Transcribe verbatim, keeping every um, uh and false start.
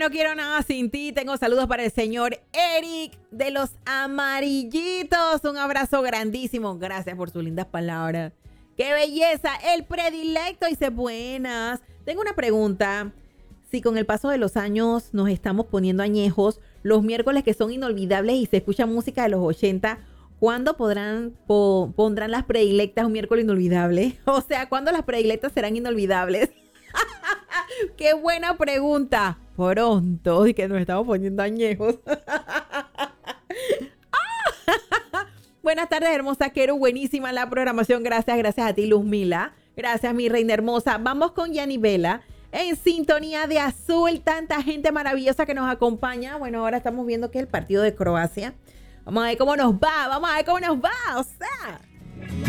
No quiero nada sin ti. Tengo saludos para el señor Eric de los Amarillitos. Un abrazo grandísimo. Gracias por sus lindas palabras. ¡Qué belleza! El predilecto dice buenas. Tengo una pregunta. Si con el paso de los años nos estamos poniendo añejos, los miércoles que son inolvidables y se escucha música de los ochenta, ¿cuándo podrán po, pondrán las predilectas un miércoles inolvidable? O sea, ¿cuándo las predilectas serán inolvidables? ¡Qué buena pregunta! Pronto, y que nos estamos poniendo añejos. Buenas tardes, hermosa Quero. Buenísima la programación. Gracias, gracias a ti, Luzmila. Gracias, mi reina hermosa. Vamos con Yanibela. En sintonía de azul, tanta gente maravillosa que nos acompaña. Bueno, ahora estamos viendo que es el partido de Croacia. Vamos a ver cómo nos va, vamos a ver cómo nos va, o sea.